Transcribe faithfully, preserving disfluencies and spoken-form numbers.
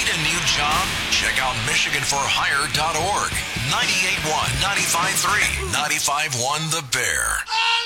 Need a new job? Check out Michigan for Hire dot org. ninety-eight point one, ninety-five point three, ninety-five point one The Bear.